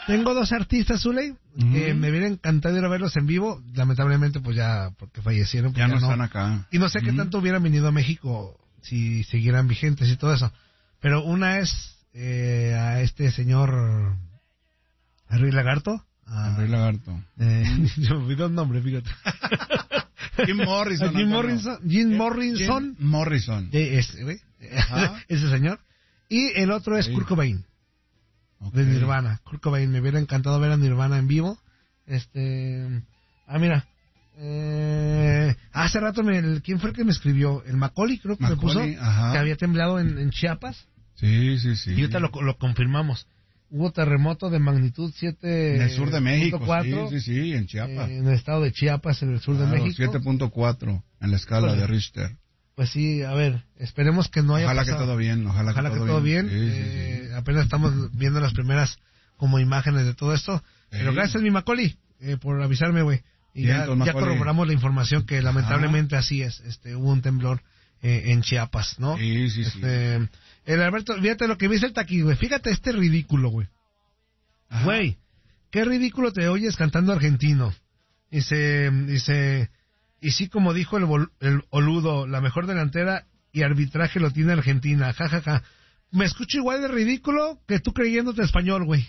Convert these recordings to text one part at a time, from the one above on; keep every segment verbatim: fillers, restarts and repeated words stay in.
tengo dos artistas, Zuley, uh-huh. que me hubiera encantado ir a verlos en vivo. Lamentablemente, pues ya, porque fallecieron. Pues ya, ya no están acá. Y no sé uh-huh. qué tanto hubieran venido a México si siguieran vigentes y todo eso. Pero una es eh, a este señor Henry Lagarto. Henry Lagarto. Eh, yo me olvidé el nombre, fíjate. Jim Morrison. Jim Morrison. Jim Morrison. Jim Morrison. De ese, ese señor. Y el otro es sí. Kurt Cobain. Okay. De Nirvana. Kurt Cobain. Me hubiera encantado ver a Nirvana en vivo. Este. Ah, mira. Eh, hace rato, me, ¿quién fue el que me escribió? El Macaulay, creo que Macaulay, me puso. Ajá. Que había temblado en, en Chiapas. Sí, sí, sí. Y ahorita lo, lo confirmamos. Hubo terremoto de magnitud siete. En el sur de México, cuatro, sí, sí, sí, en Chiapas. Eh, en el estado de Chiapas, en el sur claro, de México. siete punto cuatro en la escala pues, de Richter. Pues sí, a ver, esperemos que no haya Ojalá pasado. que todo bien, ojalá, ojalá que, que todo, todo bien. bien. Sí, eh, sí, sí. Apenas estamos viendo las primeras como imágenes de todo esto. Sí. Pero gracias, mi Macaulay, eh, por avisarme, güey. Y bien, ya, ya corroboramos la información que lamentablemente Ajá. así es. Este, hubo un temblor eh, en Chiapas, ¿no? Sí, sí, este, sí. El Alberto, fíjate lo que me dice el Taqui, güey. Fíjate este ridículo, güey. Güey, qué ridículo te oyes cantando argentino. Dice, dice, y sí, como dijo el, bol, el Oludo, la mejor delantera y arbitraje lo tiene Argentina. Ja, ja, ja. Me escucho igual de ridículo que tú creyéndote español, güey.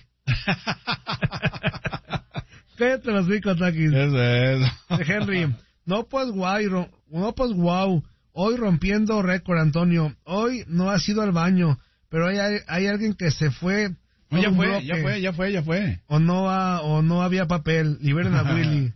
Cállate los ricos, Taqui. Eso es. Henry, no pues guay, no pues guau. Hoy rompiendo récord, Antonio. Hoy no has ido al baño, pero hay, hay alguien que se fue. No, ya fue, bloque. ya fue, ya fue, ya fue. O no, ha, o no había papel. Liberen a Willy.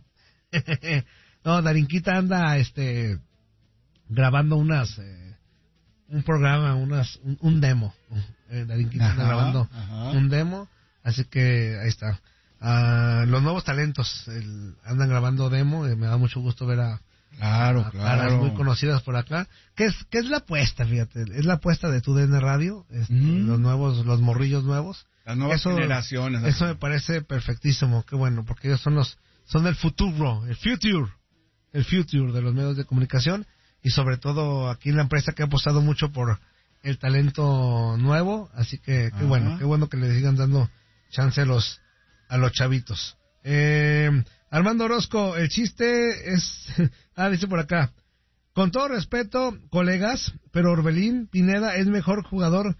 No, Darinquita anda este grabando unas eh, un programa, unas un, un demo. Eh, Darinquita ajá, anda grabando ajá. un demo, así que ahí está. Uh, los nuevos talentos el, andan grabando demo, eh, me da mucho gusto ver a Claro, a, claro. a las muy conocidas por acá. ¿Qué es, qué es la apuesta, fíjate? Es la apuesta de tu D N Radio, este, mm. los nuevos, los morrillos nuevos. Las nuevas eso, generaciones. Eso me parece perfectísimo, qué bueno, porque ellos son los, son el futuro, el future, el future de los medios de comunicación y sobre todo aquí en la empresa que ha apostado mucho por el talento nuevo, así que qué Ajá. bueno, qué bueno que le sigan dando chance a los, a los chavitos. Eh, Armando Orozco, el chiste es... ah, dice por acá. Con todo respeto, colegas, pero Orbelín Pineda es mejor jugador,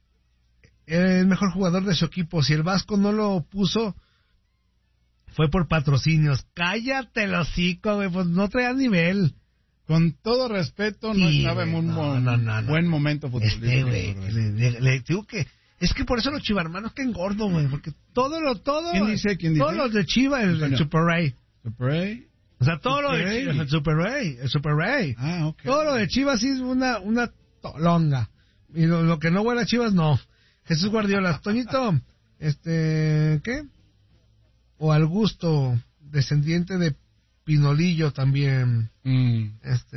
es mejor jugador de su equipo. Si el Vasco no lo puso, fue por patrocinios. Cállate el hocico, güey, pues no traía nivel. Con todo respeto, no sí, estaba en un no, no, no, no. buen momento futbolístico. Este, güey, le, le, le digo que... Es que por eso los chivarmanos que engordo, güey, porque todo lo, todo... ¿Quién dice? ¿Quién dice? Todos los de Chiva, el, el Super Ray. ¿Super Ray? O sea, todo Super lo de Chivas, el Super Ray, el Super Ray. Ah, ok. Todo lo de Chivas sí es una, una tolonga. Y lo, lo que no huele a Chivas, no. Jesús Guardiola. Toñito, este, ¿qué? O al gusto, descendiente de Pinolillo también. Mm.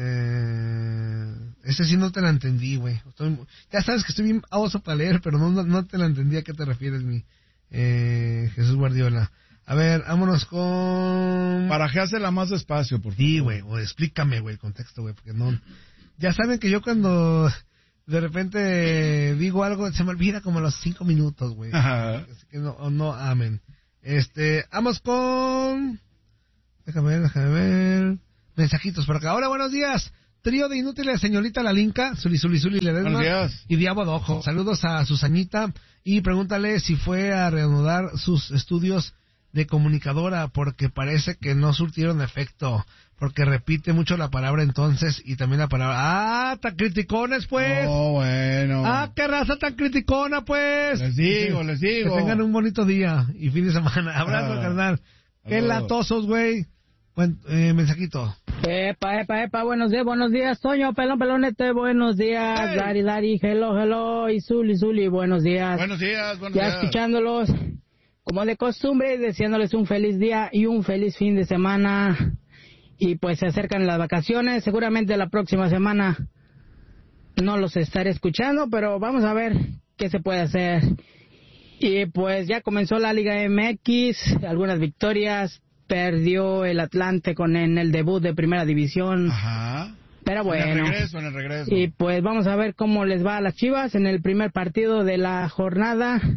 Este, ese sí no te la entendí, güey. Ya sabes que estoy bien oso para leer, pero no, no, no te la entendí a qué te refieres, mi eh, Jesús Guardiola. A ver, vámonos con... Barajeásela más despacio, por favor. Sí, güey, o explícame, güey, el contexto, güey, porque no... Ya saben que yo cuando de repente digo algo, se me olvida como a los cinco minutos, güey. Así que no, no amen. Este, vamos con... Déjame ver, déjame ver... Mensajitos por acá. Hola, buenos días. Trío de inútiles, señorita Lalinka, Zuli, Zuli, Zuli, Ledesma y Diabo Dojo. Saludos a Susanita y pregúntale si fue a reanudar sus estudios de comunicadora, porque parece que no surtieron efecto, porque repite mucho la palabra entonces y también la palabra... ¡Ah, tan criticones, pues! ¡Oh, bueno! ¡Ah, qué raza tan criticona, pues! Les digo, les digo. Que tengan un bonito día y fin de semana. Abrazo, ah, carnal. ¡Qué oh. latosos, güey! Buen, eh, mensajito. Epa, epa, epa, buenos días, buenos días, Toño, pelón, pelonete, buenos días, hey. Dari, Dari, hello, hello, y Zuli, Zuli, buenos días. Buenos días, buenos ya días. Ya escuchándolos, como de costumbre, deseándoles un feliz día y un feliz fin de semana, y pues se acercan las vacaciones, seguramente la próxima semana no los estaré escuchando, pero vamos a ver qué se puede hacer. Y pues ya comenzó la Liga M X, algunas victorias. Perdió el Atlante con en el debut de Primera División. Ajá. Pero bueno. En el regreso, en el regreso. Y pues vamos a ver cómo les va a las Chivas en el primer partido de la jornada.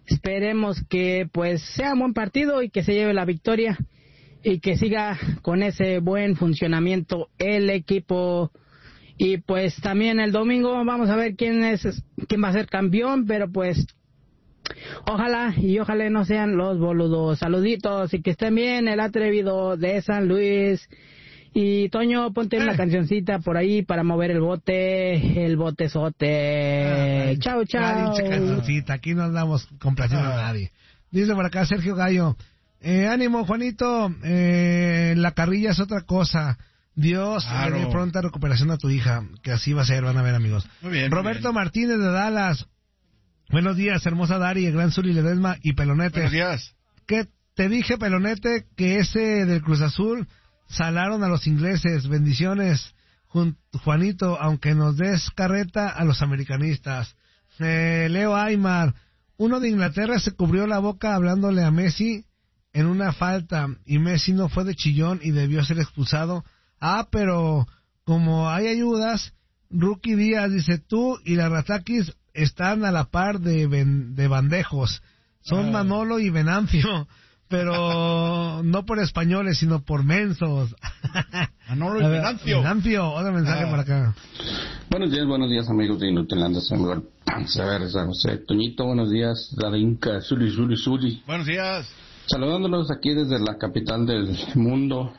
esperemos que pues sea un buen partido y que se lleve la victoria y que siga con ese buen funcionamiento el equipo. Y pues también el domingo vamos a ver quién es quién va a ser campeón, pero pues ojalá y ojalá no sean los boludos. Saluditos y que estén bien, el atrevido de San Luis. Y Toño, ponte una cancioncita por ahí para mover el bote, el botezote. Ah, chao, chao. Cancioncita, aquí no andamos complaciendo ah. a nadie. Dice por acá Sergio Gallo, eh, ánimo Juanito, eh, la carrilla es otra cosa. Dios claro. le dé pronta recuperación a tu hija, que así va a ser, van a ver amigos. Muy bien, Roberto muy bien. Martínez de Dallas, buenos días, hermosa Dari, el gran Zuli Ledesma y Pelonete. Buenos días. ¿Qué te dije, Pelonete, que ese del Cruz Azul salaron a los ingleses? Bendiciones, Juanito, aunque nos des carreta a los americanistas. Eh, Leo Aymar, uno de Inglaterra se cubrió la boca hablándole a Messi en una falta y Messi no fue de chillón y debió ser expulsado. Ah, pero como hay ayudas, Rookie Díaz dice, tú y la Ratakis están a la par de, ben, de bandejos. Son ah. Manolo y Venancio, pero no por españoles, sino por mensos. Manolo y Venancio. Venancio, otro mensaje ah. para acá. Buenos días, buenos días amigos de Inutilandia, Samuel Panza, San José. Toñito, buenos días, la Inca, Zuli, Zuli, Zuli. Buenos días. Saludándolos aquí desde la capital del mundo.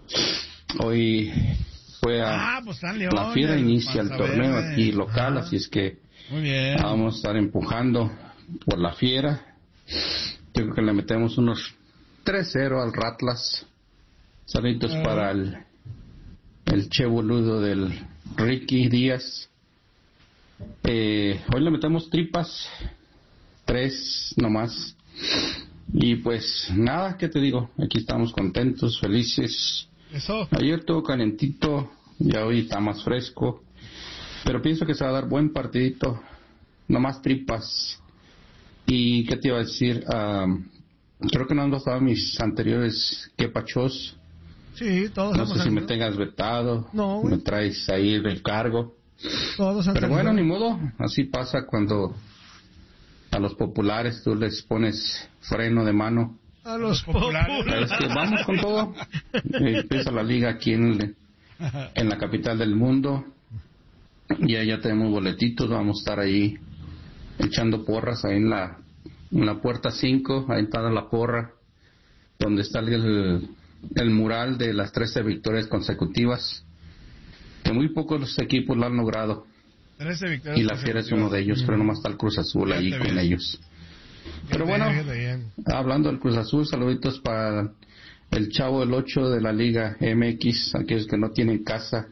Hoy fue a ah, pues León, la Fiera, inicia el torneo verde. Aquí local, ah. así es que muy bien. Vamos a estar empujando por la Fiera. Yo creo que le metemos unos tres cero al Ratlas. Saluditos ah. para el, el che boludo del Ricky Díaz. Eh, hoy le metemos tripas, tres nomás. Y pues nada, ¿qué te digo? Aquí estamos contentos, felices. Eso. Ayer estuvo calentito, ya hoy está más fresco, pero pienso que se va a dar buen partidito, nomás tripas. Y qué te iba a decir, uh, creo que no han gustado mis anteriores quepachos. Sí, todos. No sé si me tengas vetado, no, me traes ahí el cargo. Todos han pero salido. Bueno, ni modo, así pasa cuando a los populares tú les pones freno de mano. A los populares. Es que vamos con todo. Empieza la liga aquí en, en la capital del mundo. Y ya tenemos boletitos. Vamos a estar ahí echando porras ahí en la, en la puerta cinco. Ahí está la porra. Donde está el, el mural de las trece victorias consecutivas. Que muy pocos equipos lo han logrado. trece victorias y la Fiera es uno de ellos. Pero nomás está el Cruz Azul ya ahí con bien. ellos. Pero bueno, hablando del Cruz Azul, saluditos para el Chavo del ocho de la Liga M X, aquellos que no tienen casa.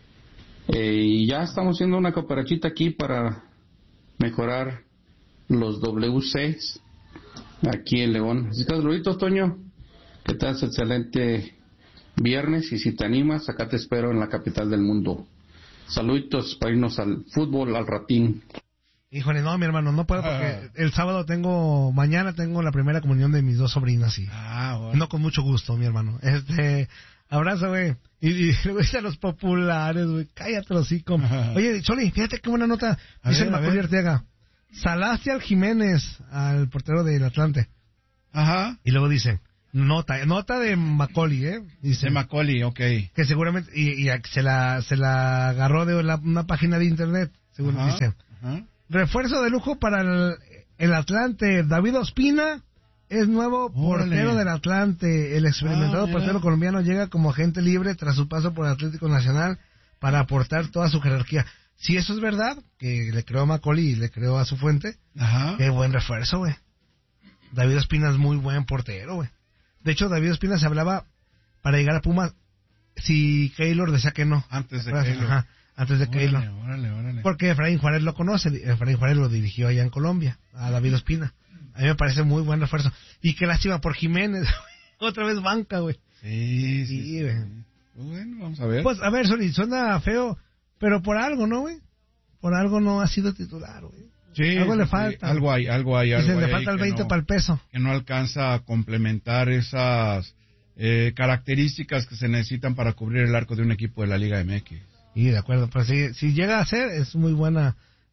Eh, y ya estamos haciendo una cooperachita aquí para mejorar los W Cs aquí en León. Así que saluditos, Toño, que tengas excelente viernes y si te animas, acá te espero en la capital del mundo. Saluditos para irnos al fútbol, al ratín. Híjole, no, mi hermano, no puedo porque ah. el sábado tengo, mañana tengo la primera comunión de mis dos sobrinas y ah, bueno. no con mucho gusto, mi hermano. Este, abrazo, güey. Y, y luego dice a los populares, güey, cállate los hocico. Oye, Choli, fíjate qué buena nota. A dice ver, el Macaulay Arteaga. Salaste al Jiménez, al portero del Atlante. Ajá. Y luego dice, nota, nota de Macaulay, ¿eh? Dice. De Macaulay, ok. Que seguramente, y, y se la, se la agarró de la, una página de internet, según ajá, dice. Ajá. Refuerzo de lujo para el, el Atlante. David Ospina es nuevo Órale. portero del Atlante. El experimentado ah, portero colombiano llega como agente libre tras su paso por el Atlético Nacional para aportar toda su jerarquía. Si eso es verdad, que le creó a Macaulay y le creó a su fuente, Ajá. qué buen refuerzo, güey. David Ospina es muy buen portero, güey. De hecho, David Ospina se hablaba para llegar a Pumas si Keylor decía que no. Antes de Keylor. Ajá. Antes de Keylor. Órale, órale. Porque Efraín Juárez lo conoce. Efraín Juárez lo dirigió allá en Colombia, a David Ospina. A mí me parece muy buen refuerzo. Y qué lástima por Jiménez. Otra vez banca, güey. Sí, sí. sí güey. Bueno, vamos a ver. Pues, a ver, Soli, suena feo, pero por algo, ¿no, güey? Por algo no ha sido titular, güey. Sí, algo sí, le falta. Sí. Algo hay, algo hay. Algo Dice, le falta el veinte no, para el peso. Que no alcanza a complementar esas eh, características que se necesitan para cubrir el arco de un equipo de la Liga M X. Y de acuerdo, pues si, si llega a ser, es muy buena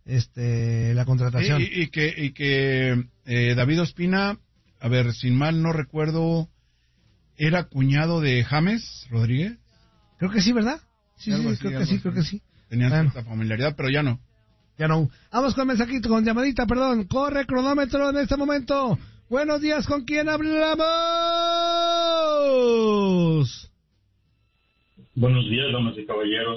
este la contratación. Y, y, y que, y que eh, David Ospina, a ver, sin mal no recuerdo, era cuñado de James Rodríguez. Creo que sí, ¿verdad? Sí, sí, así, creo que sí, creo que sí. Tenían bueno. cierta familiaridad, pero ya no. Ya no. Vamos con mensajito, con llamadita, perdón. Corre cronómetro en este momento. Buenos días, ¿con quién hablamos? Buenos días, damas y caballeros.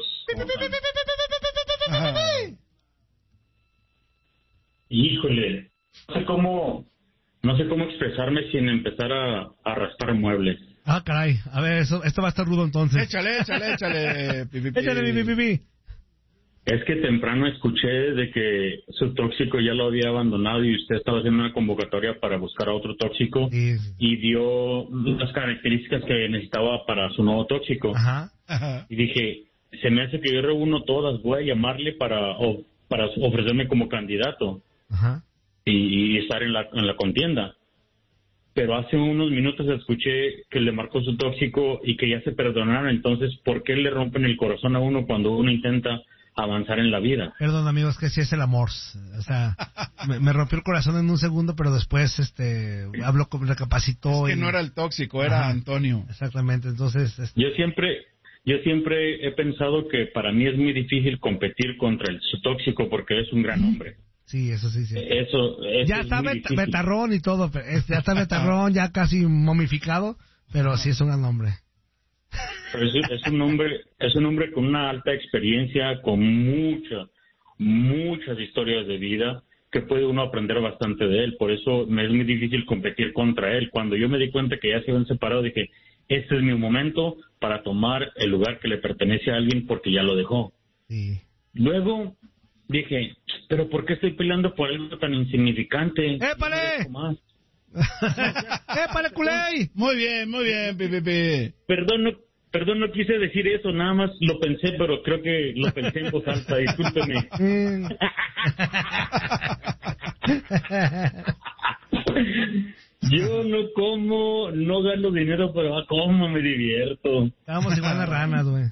Híjole, no sé cómo, no sé cómo expresarme sin empezar a, a arrastrar muebles. Ah, caray. A ver, eso, esto va a estar rudo entonces. Échale, échale, échale. Pi, pi, pi. Échale, pi, pi, pi. Es que temprano escuché de que su tóxico ya lo había abandonado y usted estaba haciendo una convocatoria para buscar a otro tóxico sí. y dio las características que necesitaba para su nuevo tóxico. Ajá. Ajá. Y dije, se me hace que yo reúno todas, voy a llamarle para, o, para ofrecerme como candidato. Ajá. Y, y estar en la, en la contienda. Pero hace unos minutos escuché que le marcó su tóxico y que ya se perdonaron. Entonces, ¿por qué le rompen el corazón a uno cuando uno intenta avanzar en la vida? Perdón, amigos, que sí es el amor. O sea, me, me rompió el corazón en un segundo, pero después este habló, recapacitó. Es que y... no era el tóxico, era Ajá. Antonio. Exactamente, entonces... Este... Yo siempre... Yo siempre he pensado que para mí es muy difícil competir contra el su tóxico porque es un gran hombre. Sí, eso sí, sí. Eso, eso ya es está bet- betarrón y todo, ya está betarrón, ya casi momificado, pero sí es un gran hombre. Pero es, es un hombre, es un hombre con una alta experiencia, con muchas, muchas historias de vida, que puede uno aprender bastante de él. Por eso me es muy difícil competir contra él. Cuando yo me di cuenta que ya se habían separado, dije, este es mi momento para tomar el lugar que le pertenece a alguien porque ya lo dejó. Sí. Luego dije, pero ¿por qué estoy peleando por algo tan insignificante? ¡Épale! ¡Épale, culé! Muy bien, muy bien, pi, pi, pi. Perdón, no, perdón, no quise decir eso, nada más lo pensé, pero creo que lo pensé en voz alta, discúlpeme. Yo no como, no gano dinero, pero como me divierto. Estamos igual a ranas, güey.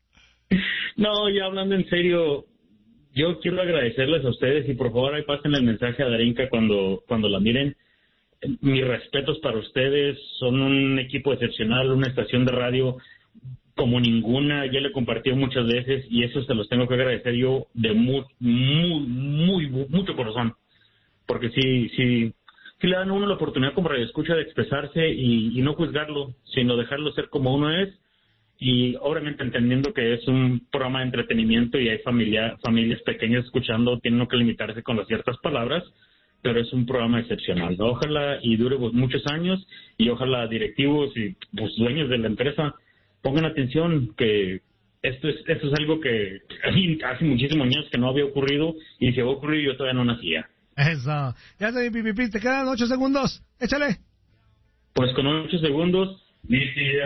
No, ya hablando en serio, yo quiero agradecerles a ustedes y por favor ahí pasen el mensaje a Darinka cuando, cuando la miren. Mis respetos para ustedes, son un equipo excepcional, una estación de radio como ninguna, ya le he compartido muchas veces y eso se los tengo que agradecer yo de muy, muy, muy, mucho corazón, porque sí, sí, sí le dan a uno la oportunidad como radioescucha de expresarse y, y no juzgarlo, sino dejarlo ser como uno es y obviamente entendiendo que es un programa de entretenimiento y hay familia, familias pequeñas escuchando, tienen que limitarse con las ciertas palabras, pero es un programa excepcional, ¿no? Ojalá y dure pues, muchos años y ojalá directivos y pues, dueños de la empresa pongan atención que esto es esto es algo que hace muchísimos años que no había ocurrido y si había ocurrido yo todavía no nacía. Eso. Ya te pipipi, te quedan ocho segundos. Échale. Pues con ocho segundos, mi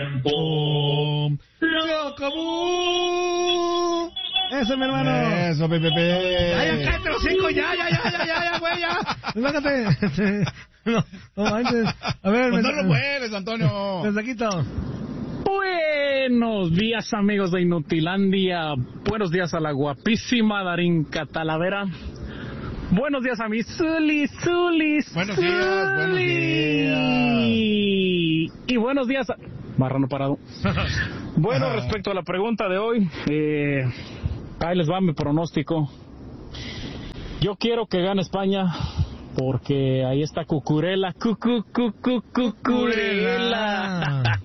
tiempo se acabó. Eso, mi hermano. Eso, Pepe. Ya, ya, cállate los cinco, ya, ya, ya, ya, ya, ya, güey, ya. Relájate. No, no manches. A ver, pues no lo puedes, Antonio. Mensajito. Buenos días, amigos de Inutilandia. Buenos días a la guapísima Darinka Talavera. Buenos días a mi Zuli, Zuli, Buenos Zuli. días, buenos días. Y buenos días a... Marrano parado. Bueno, respecto a la pregunta de hoy, eh, ahí les va mi pronóstico. Yo quiero que gane España porque ahí está Cucurella, Cucu, Cucu, Cucurella.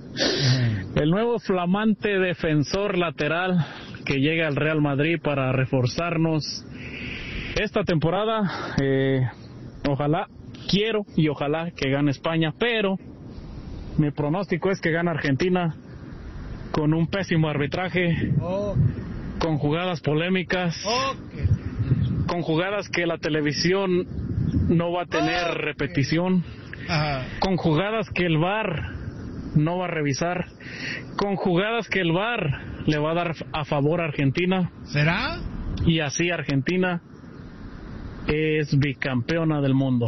El nuevo flamante defensor lateral que llega al Real Madrid para reforzarnos esta temporada. Eh, ojalá, quiero y ojalá que gane España, pero mi pronóstico es que gane Argentina con un pésimo arbitraje, oh. con jugadas polémicas, okay. con jugadas que la televisión no va a tener okay. repetición, Ajá. con jugadas que el V A R no va a revisar, con jugadas que el V A R le va a dar a favor a Argentina. ¿Será? Y así Argentina es bicampeona del mundo.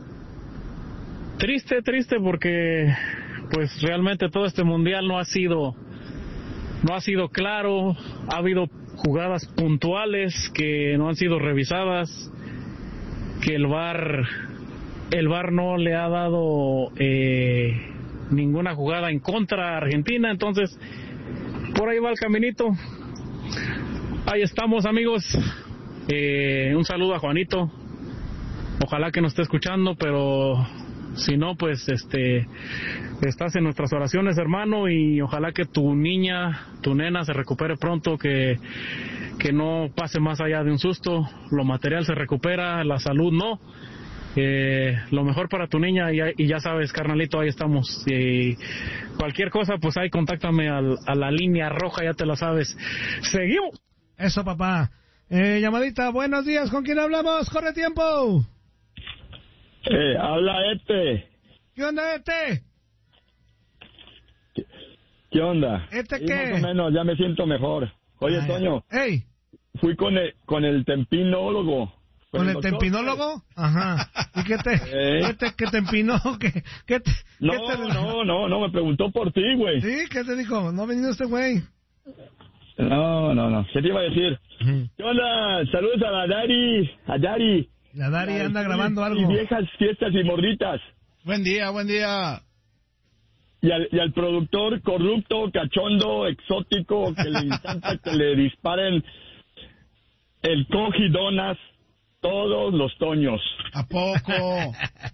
Triste, triste porque pues realmente todo este mundial no ha sido no ha sido claro, ha habido jugadas puntuales que no han sido revisadas, que el V A R el V A R no le ha dado eh, ninguna jugada en contra a Argentina. Entonces por ahí va el caminito. Ahí estamos, amigos. Eh, un saludo a Juanito, ojalá que nos esté escuchando, pero si no, pues este estás en nuestras oraciones, hermano, y ojalá que tu niña, tu nena se recupere pronto, que, que no pase más allá de un susto. Lo material se recupera, la salud no. Eh, lo mejor para tu niña, y, y ya sabes, carnalito, ahí estamos. Y cualquier cosa, pues ahí contáctame al, a la línea roja, ya te la sabes. Seguimos. Eso, papá. Eh, llamadita, buenos días, ¿con quién hablamos? ¡Corre tiempo! Eh, habla este. ¿Qué onda, este? ¿Qué, qué onda? ¿Este sí, qué? Más o menos, ya me siento mejor. Oye, Ay, Toño. Hey. Fui con el, con el tempinólogo. ¿Con, ¿Con el, el tempinólogo? Ajá. ¿Y qué te, ¿Eh? ¿qué te, qué te empinó? ¿Qué, qué te, no, qué te... no, no, no, me preguntó por ti, güey. ¿Sí? ¿Qué te dijo? ¿No ha venido este güey? No, no, no. ¿Qué te iba a decir? Uh-huh. ¿Qué onda? Saludos a la Dari. A Dari. La Dari la anda grabando y, algo. Y viejas fiestas y morritas. Buen día, buen día. Y al, y al productor corrupto, cachondo, exótico, que le encanta que le disparen el cogidonas todos los Toños. ¿A poco?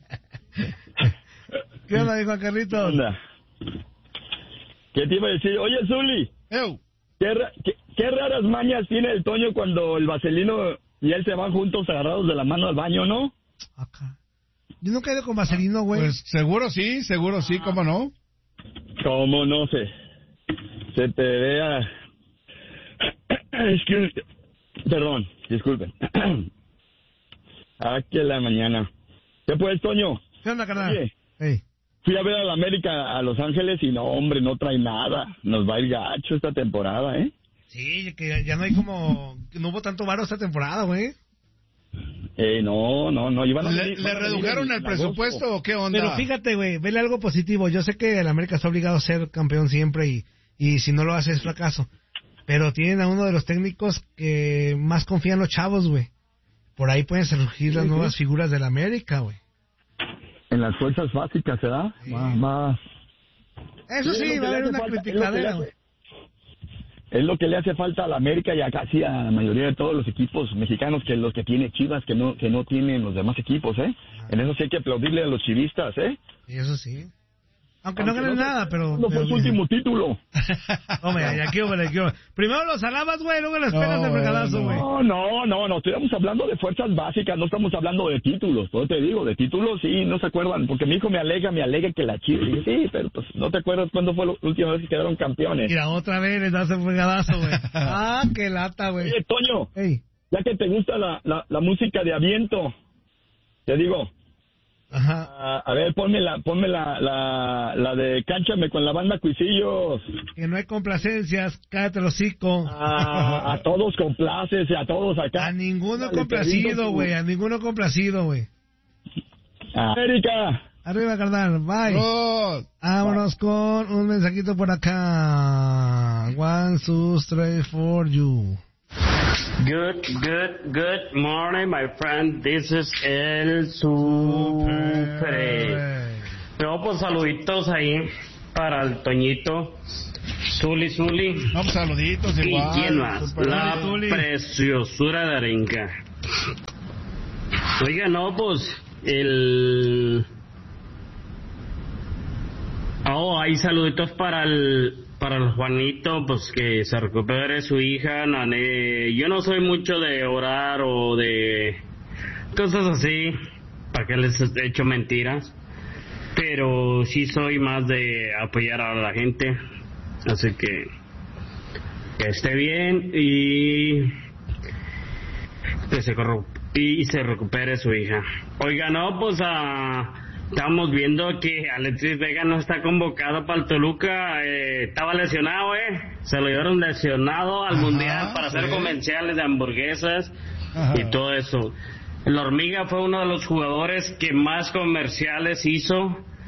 ¿Qué onda, dijo Carlitos? ¿Qué onda? ¿Qué te iba a decir? Oye, Zuli. Eu. ¿Qué, qué, ¿Qué raras mañas tiene el Toño cuando el Vaselino y él se van juntos agarrados de la mano al baño, no? Acá. Yo nunca he ido con Vaselino, güey. Pues seguro sí, seguro sí, ¿cómo no? ¿Cómo no sé? Se te vea... Es que... Perdón, disculpen. Ah, que la mañana. ¿Qué pues, Toño? ¿Qué onda, carnal? Oye, hey. Fui a ver a la América a Los Ángeles y no, hombre, no trae nada. Nos va a ir gacho esta temporada, ¿eh? Sí, que ya no hay como... No hubo tanto varo esta temporada, güey. Eh, no, no, no. Iban a ¿Le, venir, ¿le redujeron el, el presupuesto agosto. O qué onda? Pero fíjate, güey, vele algo positivo. Yo sé que el América está obligado a ser campeón siempre y, y si no lo hace es fracaso. Pero tienen a uno de los técnicos que más confían los chavos, güey. Por ahí pueden surgir las sí, nuevas sí. figuras del América, güey. En las fuerzas básicas, ¿verdad? Sí. Más, más. Eso sí, sí va a haber una falta, criticadera, güey. Es lo que le hace falta a la América y a casi a la mayoría de todos los equipos mexicanos, que los que tiene Chivas, que no que no tienen los demás equipos, ¿eh? Ah. En eso sí hay que aplaudirle a los chivistas, ¿eh? Y eso sí. Aunque, Aunque no ganen no, nada, pero... No fue su último título. Hombre, aquí, hombre, aquí, hombre. Primero los alabas, güey, luego les pegas no, el regalazo, güey. No, no, no, no, estamos hablando de fuerzas básicas, no estamos hablando de títulos. Todo te digo, de títulos sí, no se acuerdan, porque mi hijo me alega, me alega que la Chivas. Dije, sí, pero pues no te acuerdas cuándo fue la última vez que quedaron campeones. Mira, otra vez les das el regalazo, güey. Ah, qué lata, güey. Oye, Toño, hey. Ya que te gusta la, la, la música de aviento, te digo... Ajá. Uh, a ver, ponme la, ponme la, la, la de Cánchame con la banda Cuisillos. Que no hay complacencias, cállate el hocico. A, a todos complaces, a todos acá. A ninguno Dale, complacido, güey, a ninguno complacido, güey. América. Arriba, carnal, bye. Oh, Vámonos bye. Con un mensajito por acá. One, two, three, four, you. Good, good, good morning, my friend. This is El Super. No, pues saluditos ahí para el Toñito. Zuli, Zuli. No, pues saluditos igual. ¿Y quién más? La Zuli. Preciosura de Arenca. Oiga, no, pues el... Oh, hay saluditos para el... Para el Juanito, pues que se recupere su hija. Nané. Yo no soy mucho de orar o de cosas así, para que les he hecho mentiras, pero sí soy más de apoyar a la gente. Así que que esté bien y que se, corru- y se recupere su hija. Oiga, no, pues a... Estamos viendo que Alexis Vega no está convocado para el Toluca, eh, estaba lesionado, eh, se lo llevaron lesionado al Ajá, Mundial para sí. hacer comerciales de hamburguesas Ajá. y todo eso. El Hormiga fue uno de los jugadores que más comerciales hizo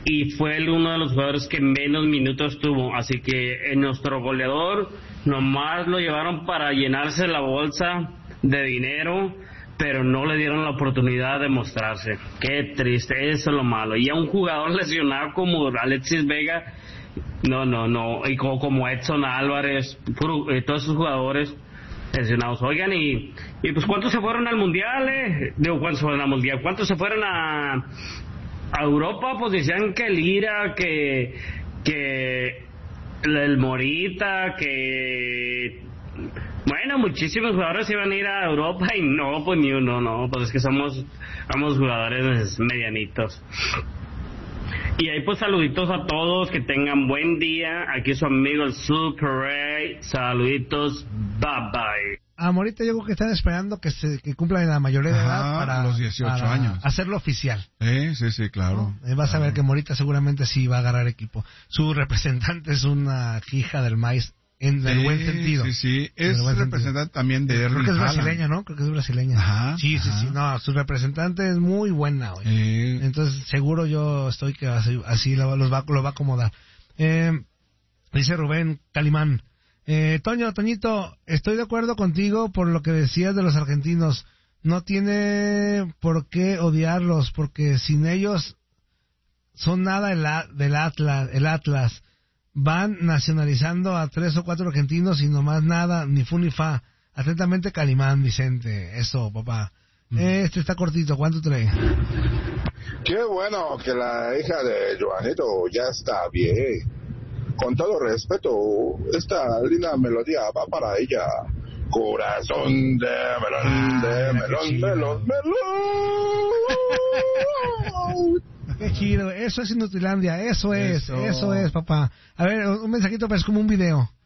y fue el, uno de los jugadores que menos minutos tuvo, así que en nuestro goleador nomás lo llevaron para llenarse la bolsa de dinero, pero no le dieron la oportunidad de mostrarse. Qué triste, eso es lo malo. Y a un jugador lesionado como Alexis Vega, no, no, no, y como, como Edson Álvarez, puro, eh, todos esos jugadores lesionados. Oigan, y, y pues ¿cuántos se fueron al Mundial, eh? Digo, ¿cuántos se fueron al Mundial? ¿Cuántos se fueron a, a Europa? Pues decían que Lira, que, que el Morita, que... Bueno, muchísimos jugadores iban a ir a Europa y no, pues ni uno, no, pues es que somos, somos jugadores medianitos. Y ahí pues saluditos a todos, que tengan buen día. Aquí su amigo el Super Ray, saluditos, bye bye. Ah, ahorita yo creo que están esperando que se que cumplan la mayoría de edad. Ajá, para los dieciocho para años. Hacerlo oficial. Sí, sí, sí, claro. ¿No? Vas claro. a ver que Morita seguramente sí va a agarrar equipo. Su representante es una hija del maíz. En el sí, buen sentido. Sí, sí, es representante sentido. También de Erling Creo que es Haaland. brasileña, ¿no? Creo que es brasileña. Ajá, sí, sí, ajá. sí. No, su representante es muy buena, güey. Eh. Entonces, seguro yo estoy que así, así lo, los va, lo va a acomodar. Eh, dice Rubén Calimán. Eh, Toño, Toñito, estoy de acuerdo contigo por lo que decías de los argentinos. No tiene por qué odiarlos, porque sin ellos son nada el, del Atlas, el Atlas. Van nacionalizando a tres o cuatro argentinos y nomás nada, ni fu ni fa. Atentamente Calimán, Vicente. Eso, papá. Mm. Este está cortito, ¿cuánto trae? Qué bueno que la hija de Joanito ya está bien. Con todo respeto, esta linda melodía va para ella. Corazón de melón, ah, de melón, melón, melón. Qué chido, eso es Inutilandia, eso es, eso, eso es, papá. A ver, un mensajito, pero es como un video.